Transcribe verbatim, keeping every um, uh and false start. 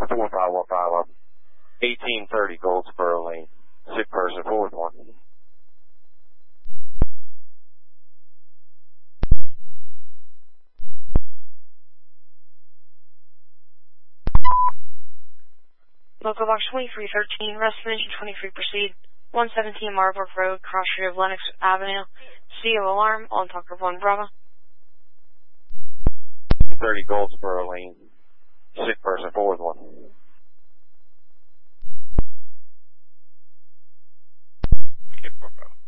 four five one five up. eighteen thirty Goldsboro Lane. Sick person, four with one. Local box twenty-three thirteen, Restoration twenty-three, proceed. one seventeen Marlbrook Road, cross street of Lennox Avenue. C O alarm on Tucker one Bravo. thirty Goldsboro Lane. Sick person, four with one. Okay, Bravo.